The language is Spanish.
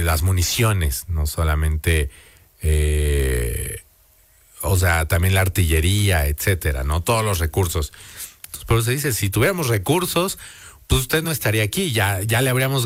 las municiones, no solamente, o sea, también la artillería, etcétera, ¿no? Todos los recursos. Entonces, por eso se dice, si tuviéramos recursos, pues usted no estaría aquí, ya le habríamos